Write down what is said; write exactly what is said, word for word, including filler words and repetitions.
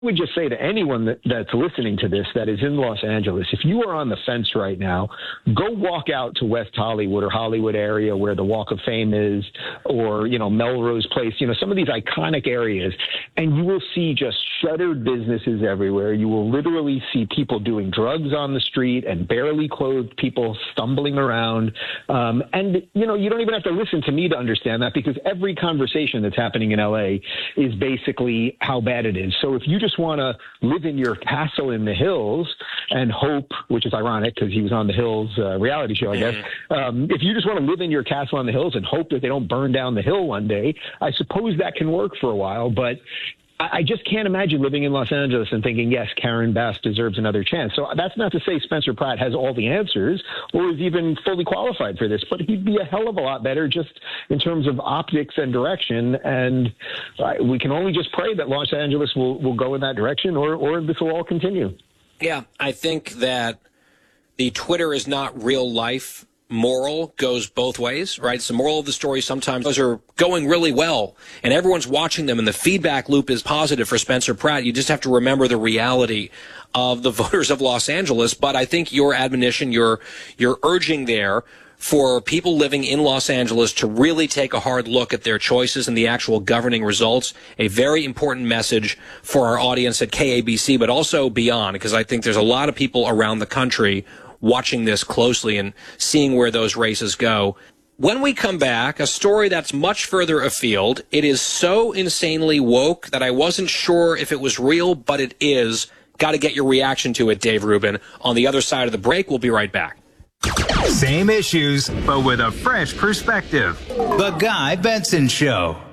would just say to anyone that, that's listening to this that is in Los Angeles, if you are on the fence right now, go walk out to West Hollywood or Hollywood area where the Walk of Fame is, or, you know, Melrose Place, you know, some of these iconic areas, and you will see just shuttered businesses everywhere. You will literally see people doing drugs on the street and barely clothed people stumbling around. Um, and, you know, you don't even have to listen to me to understand that, because every conversation that's happening in L A is basically how bad it is. So if you just want to live in your castle in the hills and hope, which is ironic because he was on the Hills uh, reality show, I guess. Um, if you just want to live in your castle on the hills and hope that they don't burn down the hill one day, I suppose that can work for a while. But I just can't imagine living in Los Angeles and thinking, yes, Karen Bass deserves another chance. So that's not to say Spencer Pratt has all the answers or is even fully qualified for this, but he'd be a hell of a lot better just in terms of optics and direction. And uh, we can only just pray that Los Angeles will, will go in that direction, or, or this will all continue. Yeah, I think that the Twitter is not real life moral goes both ways, right? It's the moral of the story. Sometimes those are going really well and everyone's watching them and the feedback loop is positive for Spencer Pratt. You just have to remember the reality of the voters of Los Angeles. But I think your admonition, your, your urging there for people living in Los Angeles to really take a hard look at their choices and the actual governing results, a very important message for our audience at K A B C, but also beyond, because I think there's a lot of people around the country watching this closely and seeing where those races go. When we come back, a story that's much further afield. It is so insanely woke that I wasn't sure if it was real, but it is. Got to get your reaction to it, Dave Rubin. On the other side of the break, we'll be right back. Same issues, but with a fresh perspective. The Guy Benson Show.